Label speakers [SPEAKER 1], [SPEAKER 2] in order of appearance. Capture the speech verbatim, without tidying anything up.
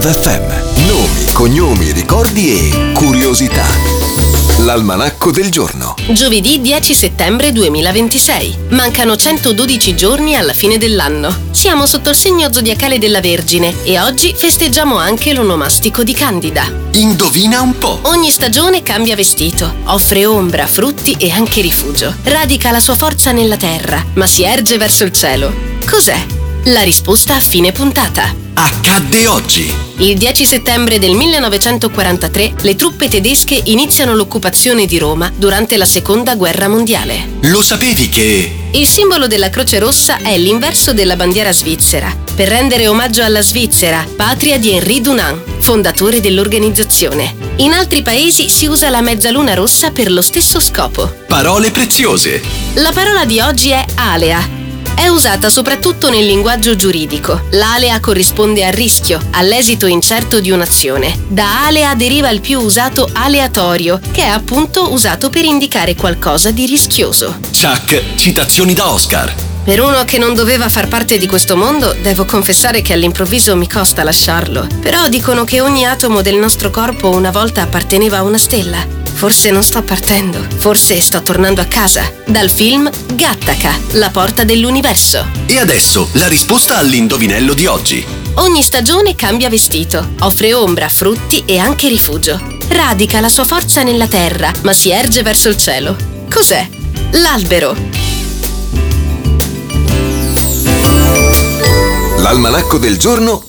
[SPEAKER 1] F M. Nomi, cognomi, ricordi e curiosità. L'almanacco del giorno.
[SPEAKER 2] Giovedì dieci settembre duemilaventisei. Mancano centododici giorni alla fine dell'anno. Siamo sotto il segno zodiacale della Vergine e oggi festeggiamo anche l'onomastico di Candida.
[SPEAKER 1] Indovina un po'.
[SPEAKER 2] Ogni stagione cambia vestito, offre ombra, frutti e anche rifugio. Radica la sua forza nella terra, ma si erge verso il cielo. Cos'è? La risposta a fine puntata.
[SPEAKER 1] Accadde oggi.
[SPEAKER 2] Il dieci settembre del millenovecentoquarantatré le truppe tedesche iniziano l'occupazione di Roma durante la Seconda Guerra Mondiale.
[SPEAKER 1] Lo sapevi che...
[SPEAKER 2] Il simbolo della Croce Rossa è l'inverso della bandiera svizzera, per rendere omaggio alla Svizzera, patria di Henri Dunant, fondatore dell'organizzazione. In altri paesi si usa la mezzaluna rossa per lo stesso scopo.
[SPEAKER 1] Parole preziose.
[SPEAKER 2] La parola di oggi è alea. È usata soprattutto nel linguaggio giuridico. L'alea corrisponde al rischio, all'esito incerto di un'azione. Da alea deriva il più usato aleatorio, che è appunto usato per indicare qualcosa di rischioso.
[SPEAKER 1] Chuck, citazioni da Oscar.
[SPEAKER 2] Per uno che non doveva far parte di questo mondo, devo confessare che all'improvviso mi costa lasciarlo. Però dicono che ogni atomo del nostro corpo una volta apparteneva a una stella. Forse non sto partendo, forse sto tornando a casa. Dal film Gattaca, la porta dell'universo.
[SPEAKER 1] E adesso la risposta all'indovinello di oggi.
[SPEAKER 2] Ogni stagione cambia vestito, offre ombra, frutti e anche rifugio. Radica la sua forza nella terra, ma si erge verso il cielo. Cos'è? L'albero.
[SPEAKER 1] L'almanacco del giorno